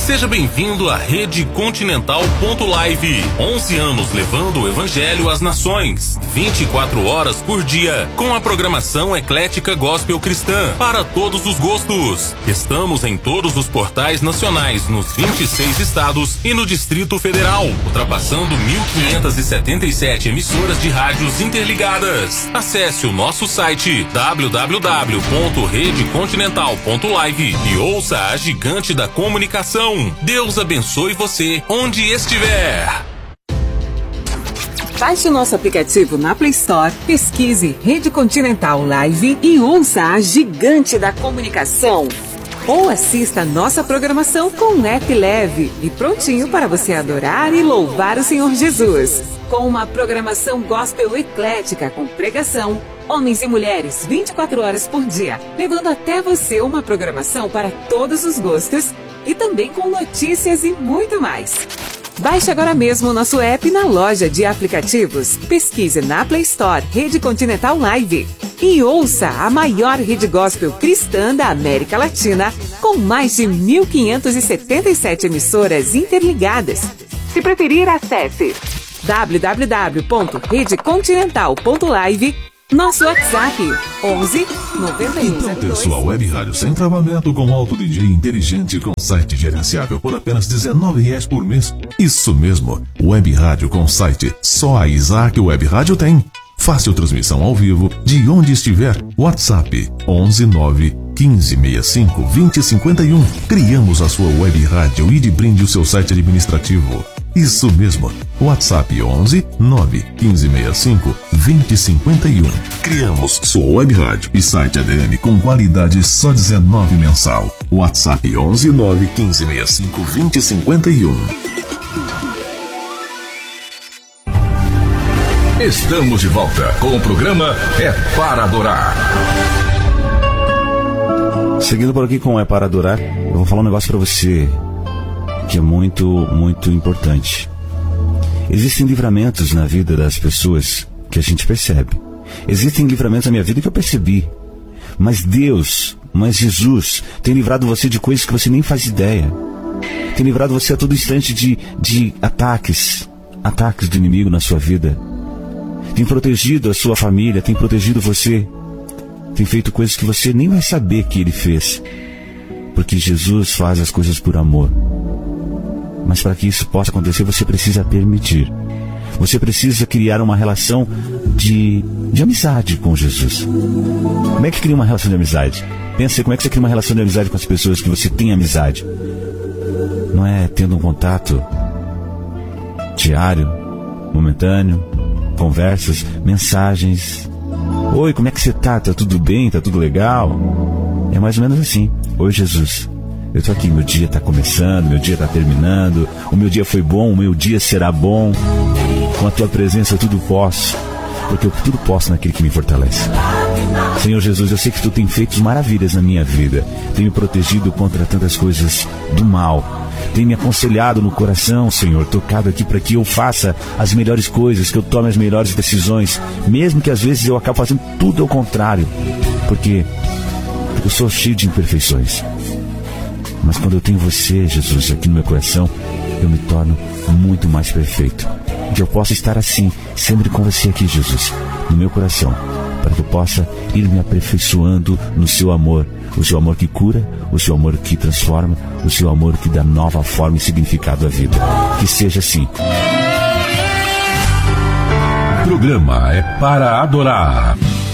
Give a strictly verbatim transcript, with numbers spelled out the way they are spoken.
Seja bem-vindo à Rede Continental ponto live. onze anos levando o Evangelho às nações. vinte e quatro horas por dia, com a programação eclética gospel cristã para todos os gostos. Estamos em todos os portais nacionais, nos vinte e seis estados e no Distrito Federal, ultrapassando mil quinhentas e setenta e sete emissoras de rádios interligadas. Acesse o nosso site w w w ponto rede continental ponto live e ouça a gigante da comunicação. Deus abençoe você onde estiver. Baixe o nosso aplicativo na Play Store, pesquise Rede Continental Live e ouça a gigante da comunicação. Ou assista a nossa programação com um app leve e prontinho para você adorar e louvar o Senhor Jesus. Com uma programação gospel eclética com pregação, homens e mulheres vinte e quatro horas por dia, levando até você uma programação para todos os gostos e também com notícias e muito mais. Baixe agora mesmo o nosso app na loja de aplicativos. Pesquise na Play Store Rede Continental Live e ouça a maior rede gospel cristã da América Latina, com mais de mil quinhentas e setenta e sete emissoras interligadas. Se preferir, acesse w w w ponto rede continental ponto live. Nosso WhatsApp, onze noventa e um. Então, pessoal, Web Rádio sem travamento com alto D J inteligente com site gerenciável por apenas dezenove reais por mês. Isso mesmo, Web Rádio com site. Só a Isaac Web Rádio tem. Fácil transmissão ao vivo de onde estiver. WhatsApp onze nove quinze sessenta e cinco vinte cinquenta e um. Criamos a sua Web Rádio e de brinde o seu site administrativo. Isso mesmo, WhatsApp onze nove quinze sessenta e cinco vinte cinquenta e um. Criamos sua Web Rádio e site A D M com qualidade só dezenove mensal. WhatsApp onze nove quinze sessenta e cinco vinte cinquenta e um. Estamos de volta com o programa É Para Adorar. Seguindo por aqui com É Para Adorar, eu vou falar um negócio pra você que é muito, muito importante. Existem livramentos na vida das pessoas que a gente percebe. Existem livramentos na minha vida que eu percebi. Mas Deus, mas Jesus, tem livrado você de coisas que você nem faz ideia. Tem livrado você a todo instante de, de ataques, ataques do inimigo na sua vida. Tem protegido a sua família, tem protegido você. Tem feito coisas que você nem vai saber que Ele fez. Porque Jesus faz as coisas por amor. Mas para que isso possa acontecer, você precisa permitir. Você precisa criar uma relação de, de amizade com Jesus. Como é que cria uma relação de amizade? Pensa, como é que você cria uma relação de amizade com as pessoas que você tem amizade? Não é tendo um contato diário, momentâneo, conversas, mensagens. Oi, como é que você tá? Tá tudo bem? Tá tudo legal? É mais ou menos assim. Oi, Jesus. Eu tô aqui, meu dia tá começando, meu dia tá terminando. O meu dia foi bom, o meu dia será bom. Com a tua presença eu tudo posso. Porque eu tudo posso naquele que me fortalece. Senhor Jesus, eu sei que tu tem feito maravilhas na minha vida. Tem me protegido contra tantas coisas do mal. Tem me aconselhado no coração, Senhor, tocado aqui para que eu faça as melhores coisas, que eu tome as melhores decisões, mesmo que às vezes eu acabe fazendo tudo ao contrário, porque, porque eu sou cheio de imperfeições. Mas quando eu tenho você, Jesus, aqui no meu coração, eu me torno muito mais perfeito. Que eu possa estar assim, sempre com você aqui, Jesus, no meu coração, para que eu possa ir me aperfeiçoando no seu amor, o seu amor que cura, o seu amor que transforma, o seu amor que dá nova forma e significado à vida. Que seja assim. O programa É Para Adorar.